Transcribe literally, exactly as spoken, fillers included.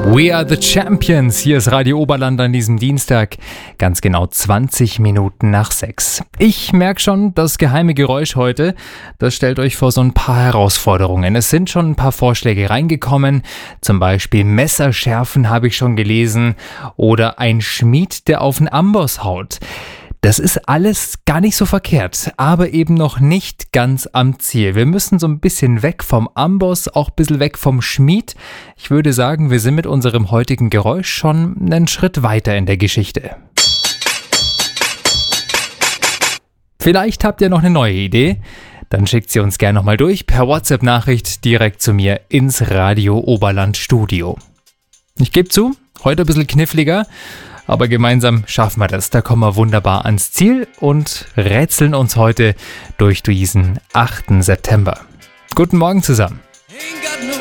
We are the Champions. Hier ist Radio Oberland an diesem Dienstag, ganz genau zwanzig Minuten nach sechs. Ich merke schon, das geheime Geräusch heute, das stellt euch vor so ein paar Herausforderungen. Es sind schon ein paar Vorschläge reingekommen, zum Beispiel Messerschärfen habe ich schon gelesen oder ein Schmied, der auf den Amboss haut. Das ist alles gar nicht so verkehrt, aber eben noch nicht ganz am Ziel. Wir müssen so ein bisschen weg vom Amboss, auch ein bisschen weg vom Schmied. Ich würde sagen, wir sind mit unserem heutigen Geräusch schon einen Schritt weiter in der Geschichte. Vielleicht habt ihr noch eine neue Idee? Dann schickt sie uns gerne nochmal durch per WhatsApp-Nachricht direkt zu mir ins Radio Oberland Studio. Ich gebe zu, heute ein bisschen kniffliger. Aber gemeinsam schaffen wir das. Da kommen wir wunderbar ans Ziel und rätseln uns heute durch diesen achten September. Guten Morgen zusammen.